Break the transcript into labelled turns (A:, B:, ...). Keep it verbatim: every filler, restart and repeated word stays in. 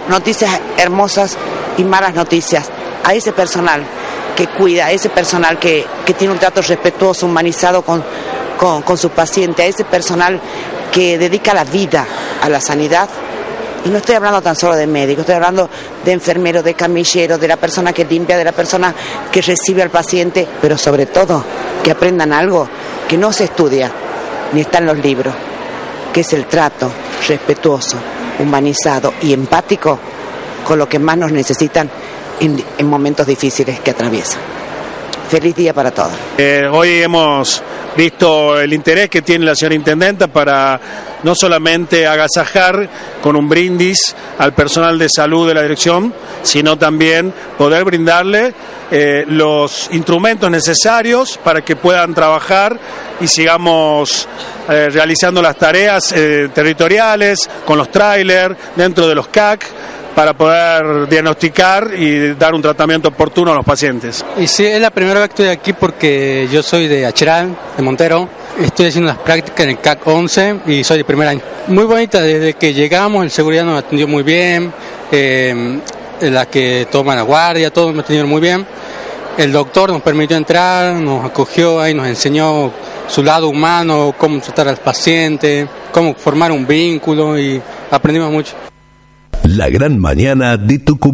A: noticias hermosas y malas noticias. A ese personal que cuida, a ese personal que, que tiene un trato respetuoso, humanizado con, con, con su paciente, a ese personal que dedica la vida a la sanidad. Y no estoy hablando tan solo de médicos, estoy hablando de enfermeros, de camilleros, de la persona que limpia, de la persona que recibe al paciente, pero sobre todo que aprendan algo que no se estudia ni está en los libros, que es el trato respetuoso, humanizado y empático con lo que más nos necesitan en, en momentos difíciles que atraviesan. Feliz día para todos.
B: Eh, hoy hemos visto el interés que tiene la señora intendenta para no solamente agasajar con un brindis al personal de salud de la dirección, sino también poder brindarle eh, los instrumentos necesarios para que puedan trabajar y sigamos eh, realizando las tareas eh, territoriales, con los trailers, dentro de los C A C, para poder diagnosticar y dar un tratamiento oportuno a los pacientes.
C: Y sí, es la primera vez que estoy aquí porque yo soy de Acherán, de Montero. Estoy haciendo las prácticas en el C A C once y soy de primer año. Muy bonita, desde que llegamos el seguridad nos atendió muy bien, eh, la que toma la guardia, todos nos atendieron muy bien. El doctor nos permitió entrar, nos acogió ahí, nos enseñó su lado humano, cómo tratar al paciente, cómo formar un vínculo y aprendimos mucho.
D: La gran mañana de Tucumán.